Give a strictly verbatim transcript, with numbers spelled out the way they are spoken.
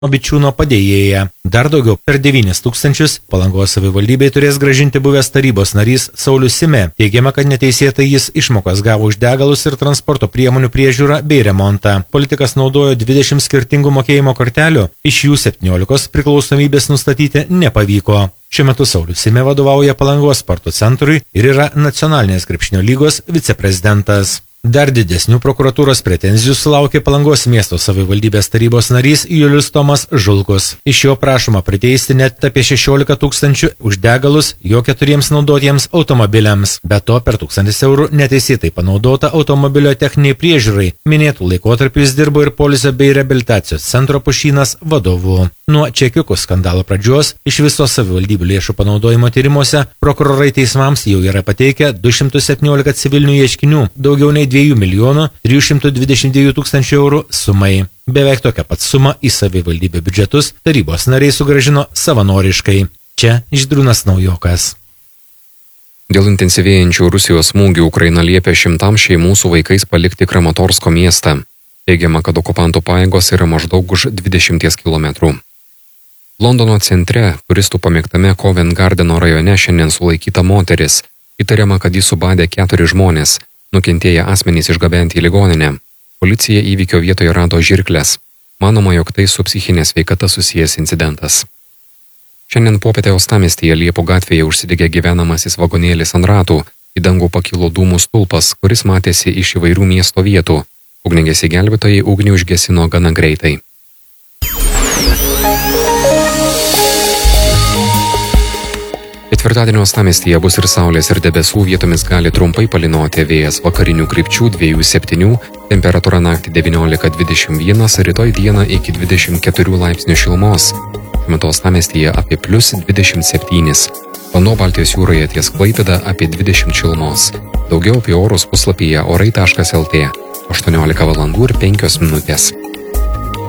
Bičiūno padėjėja. Dar daugiau per devynis tūkstančius Palangos savivaldybei turės gražinti buvęs tarybos narys Saulius Sime. Teigiama, kad neteisėtai jis išmokas gavo už degalus ir transporto priemonių priežiūrą bei remontą. Politikas naudojo dvidešimt skirtingų mokėjimo kortelių, iš jų septyniolikos priklausomybės nustatyti nepavyko. Šiuo metu Saulius Sime vadovauja Palangos sporto centrui ir yra nacionalinės krepšinio lygos viceprezidentas. Dar didesnių prokuratūros pretenzijų sulaukė Palangos miesto savivaldybės tarybos narys Julius Tomas Žulkus. Iš jo prašoma priteisti net apie šešiolika tūkstančių už degalus jo keturiems naudotiems automobiliams. Be to per tūkstantis eurų neteisėtai panaudota automobilio techniniai priežiūrai. Minėtų laikotarpiu jis dirbo ir polisio bei reabilitacijos centro Pušynas vadovu. Nuo čekiukų skandalo pradžios iš viso savivaldybių lėšų panaudojimo tyrimuose prokurorai teismams jau yra pateikę du šimtus septyniolika civilinių ieškinių, daugiau nei dviejų milijonų trijų šimtų dvidešimt dviejų tūkstančių eurų sumai. Beveik tokią pat sumą į savivaldybių biudžetus tarybos nariai sugrąžino savanoriškai. Čia Žydrūnas Naujokas. Dėl intensyvėjančių Rusijos smūgių Ukraina liepia šimtams šeimų su vaikais palikti Kramatorsko miestą. Teigiama, kad okupantų pajėgos yra maždaug už dvidešimties kilometrų. Londono centre, turistų pamėgtame Covent Gardeno rajone šiandien sulaikyta moteris. Įtariama, kad jis subadė keturis žmonės, nukentėję asmenys išgabenti į ligoninę. Policija įvykio vietoje rado žirkles. Manoma, jog tai su psichinė sveikata susijęs incidentas. Šiandien popietę Uostamiestyje Liepų gatvėje užsidegė gyvenamasis vagonėlis ant ratų. Į dangų pakilo dūmų stulpas, kuris matėsi iš įvairių miesto vietų. Ugniagesiai gelbėtojai ugnį užgesino gana greitai. Ketvirtadienio Uostamiestyje bus ir saulės ir debesų, vietomis gali trumpai palynoti, vėjas vakarinių krypčių dviejų septynių, temperatūra naktį devyniolika dvidešimt vienas, rytoj dieną iki dvidešimt keturių laipsnių šilumos. Šiuo metu Uostamiestyje apie plius dvidešimt septynis. Vanduo Baltijos jūroje ties Klaipėda apie dvidešimt šilumos. Daugiau apie orus puslapyje orai taškas lt. aštuoniolika valandų ir penkios minutės.